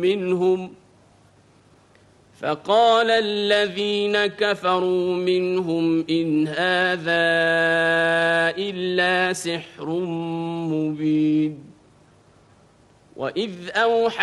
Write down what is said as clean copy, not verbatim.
منهم فقال الذين كفروا منهم إن هذا إلا سحر مبين وإذ أوحى